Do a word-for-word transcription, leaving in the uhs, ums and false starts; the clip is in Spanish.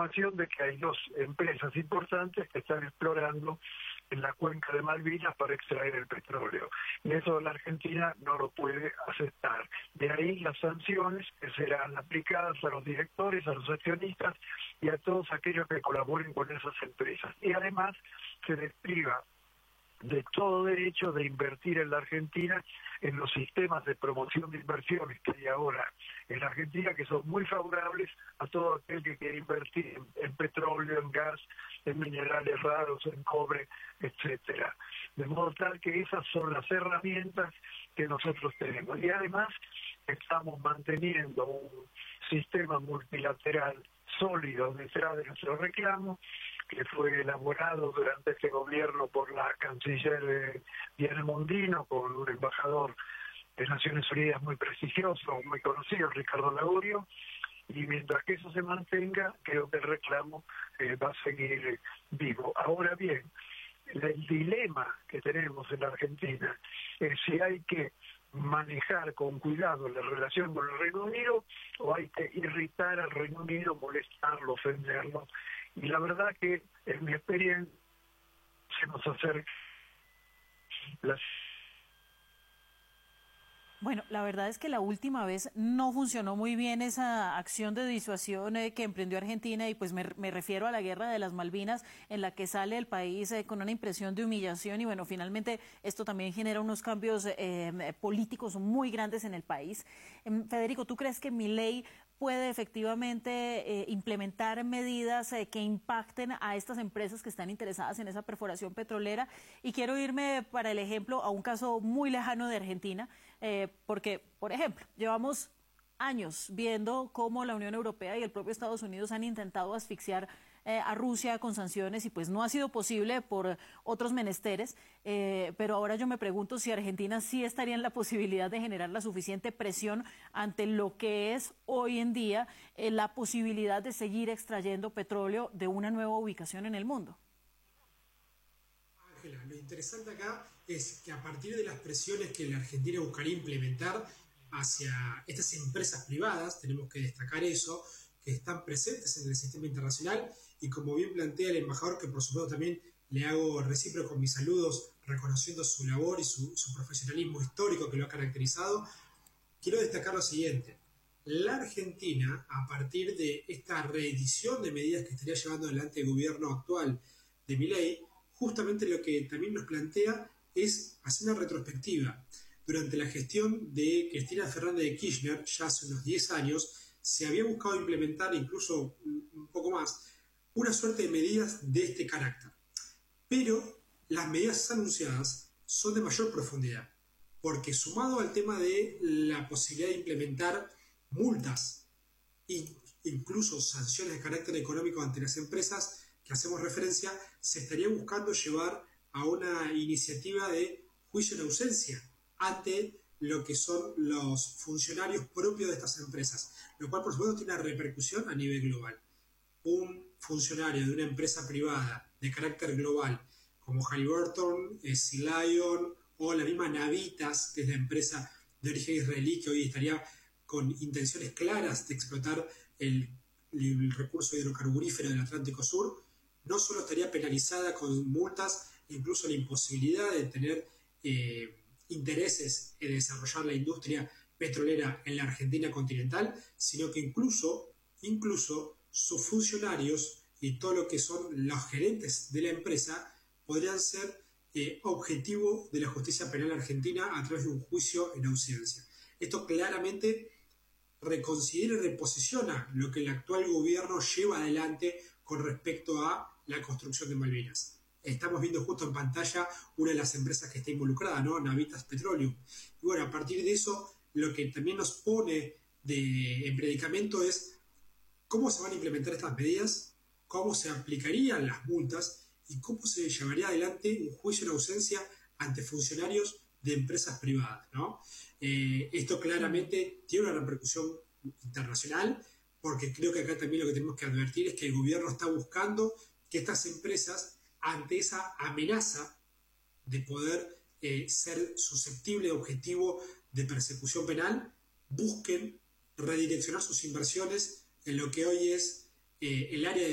información de que hay dos empresas importantes que están explorando en la cuenca de Malvinas para extraer el petróleo. Y eso la Argentina no lo puede aceptar. De ahí las sanciones que serán aplicadas a los directores, a los accionistas y a todos aquellos que colaboren con esas empresas. Y además se les priva de todo derecho de invertir en la Argentina en los sistemas de promoción de inversiones que hay ahora en la Argentina, que son muy favorables a todo aquel que quiere invertir en, en petróleo, en gas, en minerales raros, en cobre, etcétera. De modo tal que esas son las herramientas que nosotros tenemos. Y además estamos manteniendo un sistema multilateral sólido detrás de nuestro reclamo, que fue elaborado durante este gobierno por la canciller Diana Mondino, con un embajador de Naciones Unidas muy prestigioso, muy conocido, Ricardo Lagorio, y mientras que eso se mantenga, creo que el reclamo eh, va a seguir eh, vivo. Ahora bien, el dilema que tenemos en la Argentina es si hay que manejar con cuidado la relación con el Reino Unido o hay que irritar al Reino Unido, molestarlo, ofenderlo. Y la verdad que en mi experiencia se nos acerca las... Bueno, la verdad es que la última vez no funcionó muy bien esa acción de disuasión eh, que emprendió Argentina, y pues me, me refiero a la guerra de las Malvinas, en la que sale el país eh, con una impresión de humillación, y bueno, finalmente esto también genera unos cambios eh, políticos muy grandes en el país. Eh, Federico, ¿tú crees que Milei puede efectivamente eh, implementar medidas eh, que impacten a estas empresas que están interesadas en esa perforación petrolera? Y quiero irme para el ejemplo a un caso muy lejano de Argentina, eh, porque, por ejemplo, llevamos años viendo cómo la Unión Europea y el propio Estados Unidos han intentado asfixiar eh, a Rusia con sanciones, y pues no ha sido posible por otros menesteres, eh, pero ahora yo me pregunto si Argentina sí estaría en la posibilidad de generar la suficiente presión ante lo que es hoy en día eh, la posibilidad de seguir extrayendo petróleo de una nueva ubicación en el mundo. Ángela, lo interesante acá es que a partir de las presiones que la Argentina buscaría implementar hacia estas empresas privadas, tenemos que destacar eso, que están presentes en el sistema internacional, y como bien plantea el embajador, que por supuesto también le hago recíproco mis saludos, reconociendo su labor y su, su profesionalismo histórico que lo ha caracterizado, quiero destacar lo siguiente. La Argentina, a partir de esta reedición de medidas que estaría llevando adelante el gobierno actual de Milei, justamente lo que también nos plantea es hacer una retrospectiva. Durante la gestión de Cristina Fernández de Kirchner, ya hace unos diez años, se había buscado implementar, incluso un poco más, una suerte de medidas de este carácter. Pero las medidas anunciadas son de mayor profundidad, porque sumado al tema de la posibilidad de implementar multas e incluso sanciones de carácter económico ante las empresas que hacemos referencia, se estaría buscando llevar a una iniciativa de juicio en ausencia ante lo que son los funcionarios propios de estas empresas, lo cual por supuesto tiene una repercusión a nivel global. Un funcionario de una empresa privada de carácter global como Halliburton, Sea Lion o la misma Navitas, que es la empresa de origen israelí que hoy estaría con intenciones claras de explotar el, el recurso hidrocarburífero del Atlántico Sur, no solo estaría penalizada con multas, incluso la imposibilidad de tener eh, intereses en desarrollar la industria petrolera en la Argentina continental, sino que incluso, incluso sus funcionarios y todo lo que son los gerentes de la empresa podrían ser eh, objetivo de la justicia penal argentina a través de un juicio en ausencia. Esto claramente reconsidera y reposiciona lo que el actual gobierno lleva adelante con respecto a la construcción de Malvinas. Estamos viendo justo en pantalla una de las empresas que está involucrada, ¿no? Navitas Petroleum. Y bueno, a partir de eso, lo que también nos pone de, en predicamento es cómo se van a implementar estas medidas, cómo se aplicarían las multas y cómo se llevaría adelante un juicio en ausencia ante funcionarios de empresas privadas, ¿no? Eh, esto claramente tiene una repercusión internacional, porque creo que acá también lo que tenemos que advertir es que el gobierno está buscando que estas empresas, ante esa amenaza de poder eh, ser susceptible de objetivo de persecución penal, busquen redireccionar sus inversiones en lo que hoy es eh, el área de